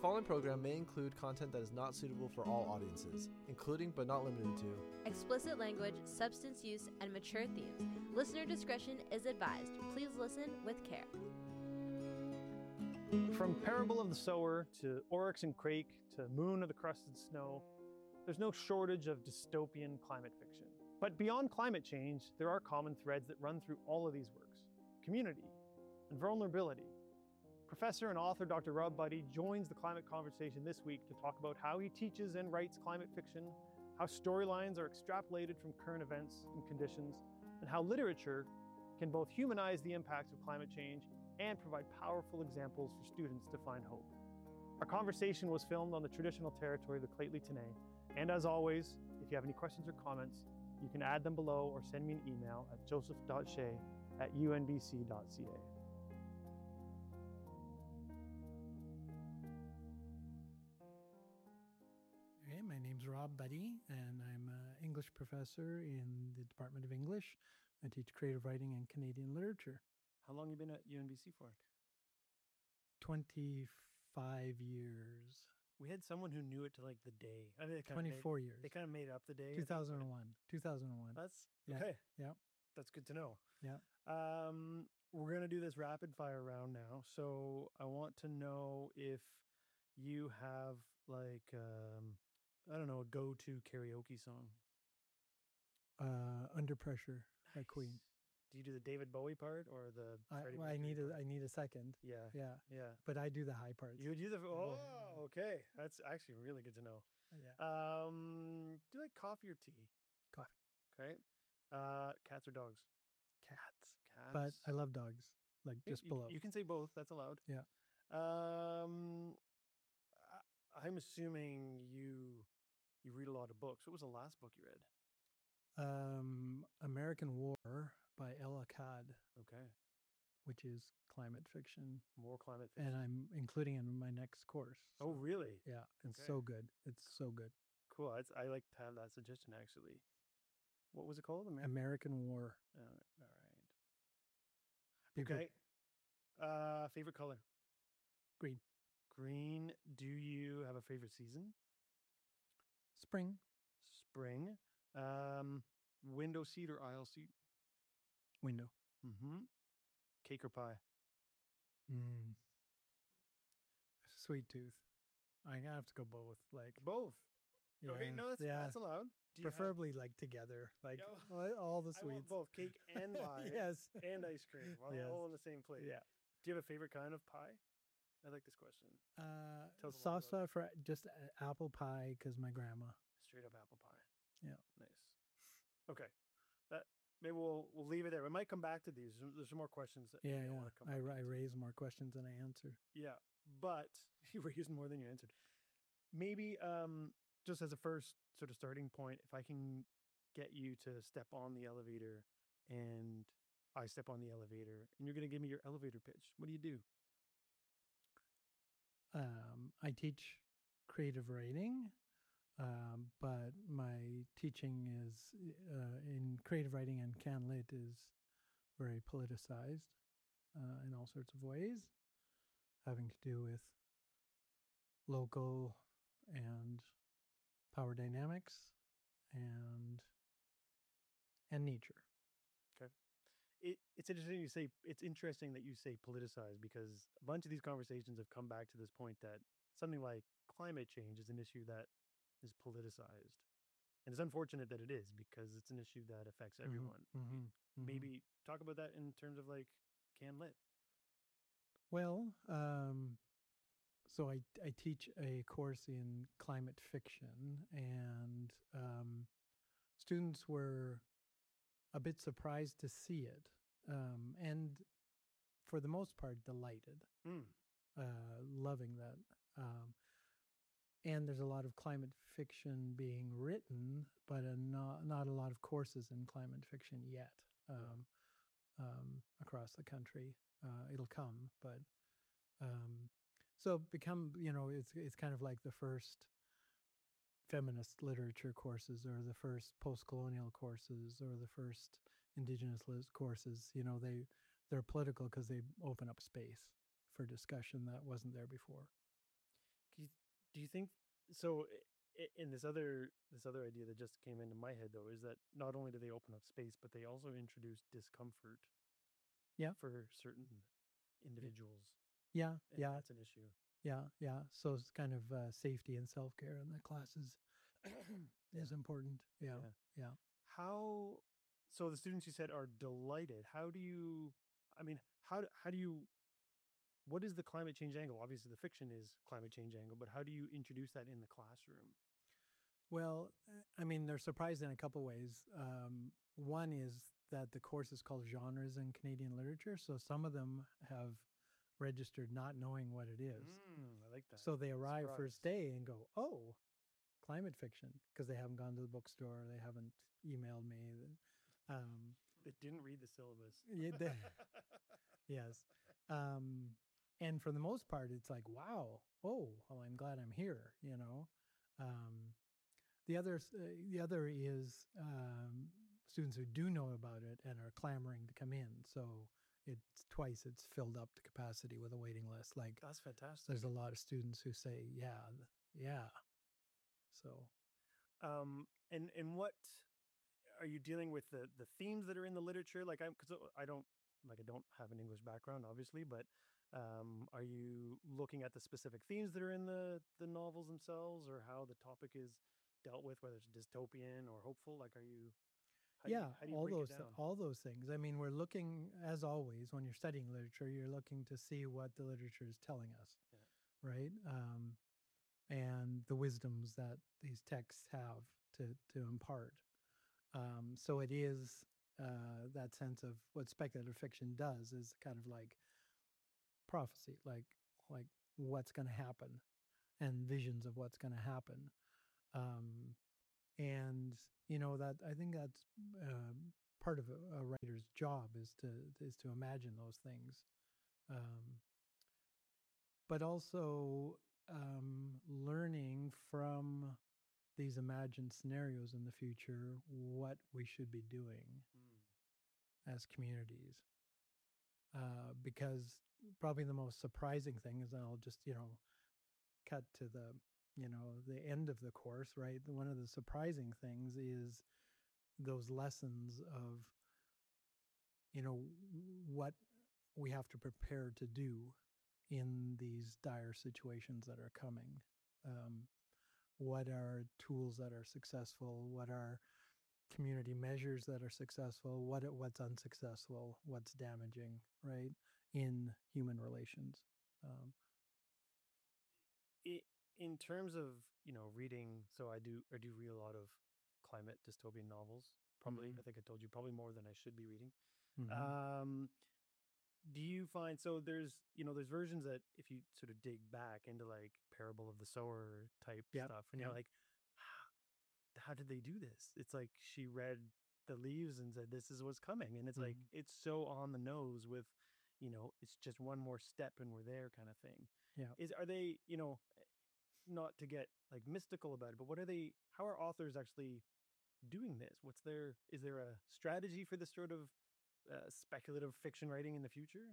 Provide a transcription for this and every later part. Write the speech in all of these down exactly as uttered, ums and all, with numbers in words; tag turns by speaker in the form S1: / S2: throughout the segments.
S1: following program may include content that is not suitable for all audiences, including but not limited to
S2: explicit language, substance use, and mature themes. Listener discretion is advised. Please listen with care.
S3: From Parable of the Sower to Oryx and Crake to Moon of the Crusted Snow, there's no shortage of dystopian climate fiction. But beyond climate change, there are common threads that run through all of these works: community and vulnerability. Professor and author Doctor Rob Buddy joins the climate conversation this week to talk about how he teaches and writes climate fiction, how storylines are extrapolated from current events and conditions, and how literature can both humanize the impacts of climate change and provide powerful examples for students to find hope. Our conversation was filmed on the traditional territory of the Lheidli T'enneh, and as always, if you have any questions or comments, you can add them below or send me an email at joseph dot shea at u n b c dot c a.
S4: Hey, my name's Rob Buddy, and I'm an English professor in the Department of English. I teach creative writing and Canadian literature.
S3: How long have you been at U N B C for?
S4: twenty-five years.
S3: We had someone who knew it to like the day. I mean, they kind
S4: twenty-four
S3: of made,
S4: years.
S3: They kind of made up the day.
S4: two thousand one. two thousand one.
S3: That's
S4: Yeah.
S3: okay.
S4: Yeah.
S3: That's good to know.
S4: Yeah.
S3: Um, we're gonna do this rapid fire round now. So I want to know if you have like um, I don't know, a go-to karaoke song.
S4: Uh, Under Pressure by Queen.
S3: Do you do the David Bowie part or the?
S4: I,
S3: Freddie
S4: well, I
S3: Mercury
S4: need a
S3: part?
S4: I need a second.
S3: Yeah.
S4: Yeah.
S3: Yeah.
S4: But I do the high parts.
S3: You do the. Oh,
S4: Yeah.
S3: okay. That's actually really good to know.
S4: Yeah.
S3: Um, do you like coffee or tea?
S4: Coffee.
S3: Okay. Uh, cats or dogs?
S4: Cats.
S3: Cats.
S4: But I love dogs. Like
S3: You-
S4: just
S3: you,
S4: below.
S3: You can say both. That's allowed.
S4: Yeah.
S3: Um, I, I'm assuming you you read a lot of books. What was the last book you read?
S4: Um, American War by Ella Cod,
S3: Okay.
S4: which is climate fiction,
S3: More climate fiction.
S4: and I'm including it in my next course.
S3: Oh,
S4: so,
S3: really?
S4: yeah, it's
S3: Okay.
S4: so good. It's so good.
S3: Cool. I, I like to have that suggestion actually. What was it called? Amer-
S4: American War.
S3: all right. All right.
S4: You go-
S3: Okay. Uh, favorite color?
S4: Green.
S3: Green. Do you have a favorite season?
S4: Spring.
S3: Spring. Um, window seat or aisle seat?
S4: Window.
S3: Mm-hmm. Cake or pie?
S4: Mm. Sweet tooth. I have to go both. Like
S3: Both.
S4: yeah,
S3: Okay, no, that's
S4: yeah.
S3: that's allowed. Do you have-
S4: Preferably like together, like
S3: Yeah,
S4: all, all the
S3: I want
S4: sweets.
S3: both cake and pie.
S4: Yes.
S3: And ice cream, all,
S4: Yes.
S3: all in the same plate.
S4: Yeah.
S3: Do you have a favorite kind of pie? I like this question.
S4: Uh,
S3: Tell us a lot
S4: soft
S3: about
S4: stuff for just uh, apple pie because my grandma.
S3: Straight up apple pie.
S4: Yeah.
S3: Nice. Okay. That maybe we'll we'll leave it there. We might come back to these. There's, there's some more questions that
S4: Yeah,
S3: I
S4: yeah.
S3: want to come
S4: I,
S3: back
S4: I
S3: into.
S4: raise more questions than I answer.
S3: Yeah, but you raised more than you answered. Maybe um, just as a first sort of starting point, if I can get you to step on the elevator and I step on the elevator and you're going to give me your elevator pitch, what do you do?
S4: Um, I teach creative writing, um, but my teaching is uh, in creative writing and CanLit is very politicized uh, in all sorts of ways, having to do with local and power dynamics and and nature.
S3: It, it's interesting you say it's interesting that you say politicized because a bunch of these conversations have come back to this point that something like climate change is an issue that is politicized. And it's unfortunate that it is because it's an issue that affects
S4: Mhm,
S3: everyone.
S4: mhm, mhm.
S3: Maybe talk about that in terms of like CanLit.
S4: Well, um, so I I teach a course in climate fiction, and um, students were a bit surprised to see it, um, and for the most part, delighted,
S3: Mm.
S4: uh, loving that. Um, and there's a lot of climate fiction being written, but a not not a lot of courses in climate fiction yet um, um, across the country. Uh, it'll come, but um, so become you know it's it's kind of like the first feminist literature courses or the first post-colonial courses or the first indigenous lis- courses. You know they they're political because they open up space for discussion that wasn't there before.
S3: Can Do you think so? i- i- In this other this other idea that just came into my head though is that not only do they open up space, but they also introduce discomfort.
S4: Yeah.
S3: For certain individuals,
S4: Yeah,
S3: and
S4: yeah,
S3: that's an issue.
S4: yeah, yeah. So it's kind of uh, safety and self care in the classes is important. Yeah,
S3: Yeah.
S4: yeah.
S3: How? So the students you said are delighted. How do you? I mean, how do- how do you? What is the climate change angle? Obviously, the fiction is climate change angle, but how do you introduce that in the classroom?
S4: Well, uh, I mean, they're surprised in a couple ways. Um, one is that the course is called Genres in Canadian Literature, so some of them have registered not knowing what it is.
S3: Mm, I like that.
S4: So they arrive
S3: Surprise.
S4: first day and go, "Oh, climate fiction," because they haven't gone to the bookstore, they haven't emailed me. Um,
S3: They didn't read the syllabus.
S4: yeah, they, yes, um, and for the most part, it's like, "Wow, oh, well, I'm glad I'm here," you know. Um, the other, s- uh, the other is um, students who do know about it and are clamoring to come in. So it's twice it's filled up to capacity with a waiting list. Like
S3: That's fantastic.
S4: there's a lot of students who say, "Yeah, th- yeah." So
S3: Um, and and what are you dealing with the the themes that are in the literature? Like I'm because I don't like I don't have an English background, obviously, but um, are you looking at the specific themes that are in the the novels themselves, or how the topic is dealt with, whether it's dystopian or hopeful? Like, are you how do you,
S4: yeah,
S3: how do you
S4: all
S3: break
S4: those
S3: it
S4: th-
S3: down?
S4: all those things. I mean, we're looking as always when you're studying literature, you're looking to see what the literature is telling us, right? Um, and the wisdoms that these texts have to to impart. Um, so it is uh, that sense of what speculative fiction does is kind of like prophecy, like like what's going to happen and visions of what's going to happen. Um, and you know that I think that's um, part of a, a writer's job is to is to imagine those things, um, but also um, learning from these imagined scenarios in the future what we should be doing as communities. Uh, because probably the most surprising thing is, and I'll just, you know, cut to the, you know, the end of the course, right? One of the surprising things is those lessons of, you know, what we have to prepare to do in these dire situations that are coming. Um, what are tools that are successful? What are community measures that are successful? What what's unsuccessful? What's damaging? Right in human relations. Um,
S3: I in terms of, you know, reading, so I do I do read a lot of climate dystopian novels. Probably,
S4: Mhm.
S3: I think I told you probably more than I should be reading.
S4: mhm.
S3: Um, do you find so there's you know there's versions that if you sort of dig back into like Parable of the Sower type
S4: Yep,
S3: stuff, and you're
S4: yep.
S3: like, how did they do this? It's like she read the leaves and said this is what's coming, and it's like
S4: Mhm.
S3: it's so on the nose with, you know, it's just one more step and we're there kind of thing.
S4: Yeah.
S3: Is are they you know not to get like mystical about it, but what are they? How are authors actually doing this? What's their? Is there a strategy for this sort of uh, speculative fiction writing in the future?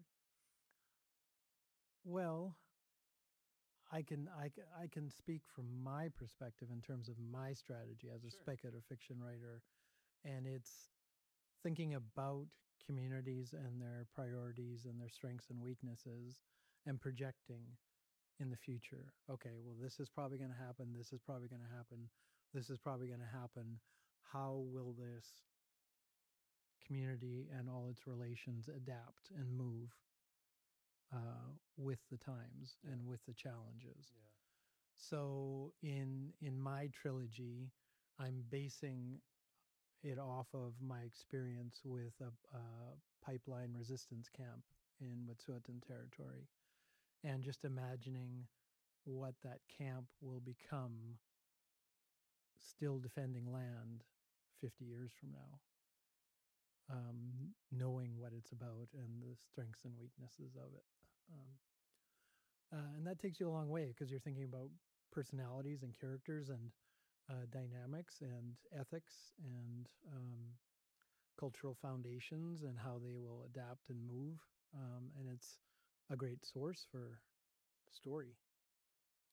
S4: Well, I can I, ca- I can speak from my perspective in terms of my strategy as a
S3: Sure.
S4: speculative fiction writer, and it's thinking about communities and their priorities and their strengths and weaknesses, and projecting in the future. Okay, well, this is probably going to happen. This is probably going to happen. This is probably going to happen. How will this community and all its relations adapt and move uh, with the times
S3: Yeah.
S4: and with the challenges?
S3: Yeah.
S4: So in in my trilogy, I'm basing it off of my experience with a, a pipeline resistance camp in Wet'suwet'en territory, and just imagining what that camp will become, still defending land fifty years from now, um, knowing what it's about and the strengths and weaknesses of it. Um, uh, and that takes you a long way because you're thinking about personalities and characters and uh, dynamics and ethics and um, cultural foundations and how they will adapt and move. Um, and it's a great source for story.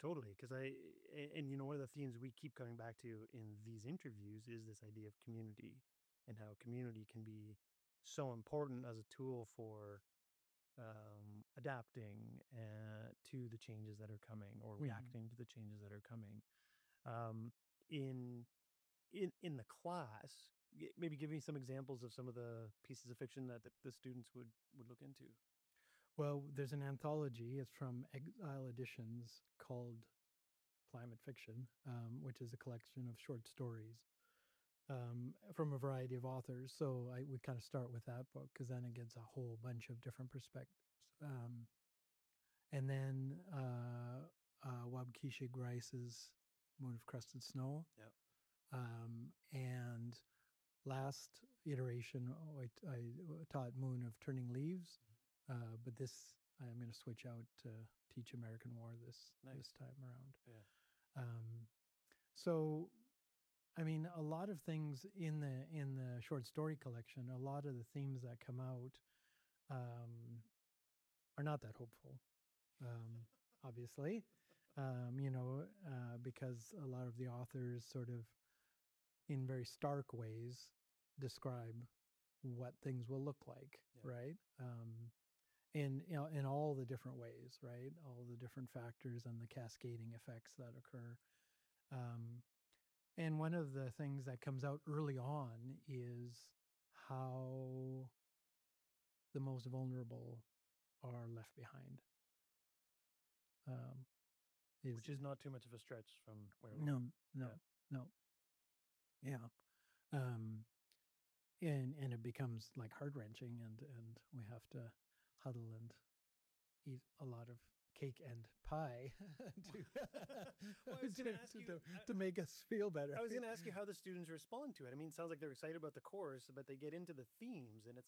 S3: Totally, because I a- and you know one of the themes we keep coming back to in these interviews is this idea of community and how community can be so important as a tool for um, adapting uh, to the changes that are coming or
S4: Mhm.
S3: reacting to the changes that are coming. Um, in in in the class, g- maybe give me some examples of some of the pieces of fiction that the, the students would would look into.
S4: Well, there's an anthology. It's from Exile Editions called Climate Fiction, um, which is a collection of short stories um, from a variety of authors. So I we kind of start with that book because then it gets a whole bunch of different perspectives. Um, and then uh, uh, Wabkesha Grice's Moon of Crusted Snow.
S3: Yeah.
S4: Um, and last iteration, oh, I, I taught Moon of Turning Leaves. Uh, but this, I'm going to switch out to teach American War this
S3: Nice.
S4: this time around.
S3: Yeah.
S4: Um, so, I mean, a lot of things in the in the short story collection, a lot of the themes that come out um, are not that hopeful. Um, obviously, um, you know, uh, because a lot of the authors sort of, in very stark ways, describe what things will look like,
S3: Yeah.
S4: right? Um, in you know in all the different ways, right? All the different factors and the cascading effects that occur. Um, and one of the things that comes out early on is how the most vulnerable are left behind. Um, is,
S3: Which is not too much of a stretch from where we
S4: no, no,
S3: Yeah.
S4: no, yeah. Um, and and it becomes like heart wrenching, and and we have to huddle and eat a lot of cake and pie to,
S3: Well, I was
S4: to,
S3: gonna ask
S4: to,
S3: you,
S4: to,
S3: uh,
S4: to make us feel better.
S3: I was going to ask you how the students respond to it. I mean, it sounds like they're excited about the course, but they get into the themes, and it's